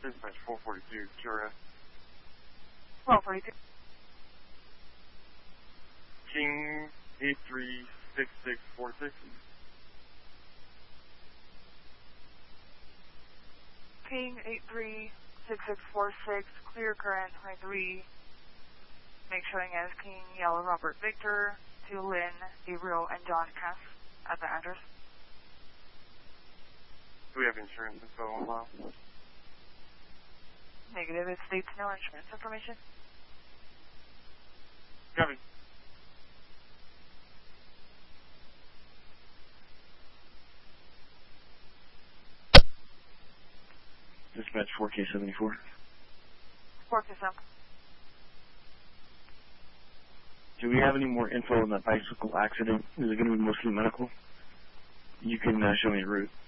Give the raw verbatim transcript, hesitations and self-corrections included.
Dispatch four forty-two, Q R S. twelve forty-two. King eight three six six four six. King eight three six six four six, clear current twenty-three. Make showing as King Yellow Robert Victor to Lynn, Gabriel, and John F. at the address. Do we have insurance info on file? Negative. It states no insurance information. Copy. Dispatch four K seventy-four. four K seven. Do we have any more info on that bicycle accident? Is it going to be mostly medical? You can uh, show me a route.